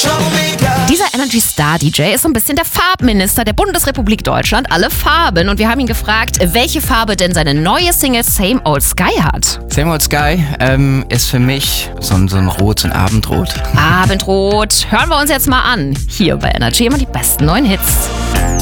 Dieser Energy Star DJ ist so ein bisschen der Farbminister der Bundesrepublik Deutschland, alle Farben. Und wir haben ihn gefragt, welche Farbe denn seine neue Single Same Old Sky hat. Same Old Sky ist für mich so ein Rot, so ein Abendrot. Abendrot. Hören wir uns jetzt mal an. Hier bei Energy immer die besten neuen Hits.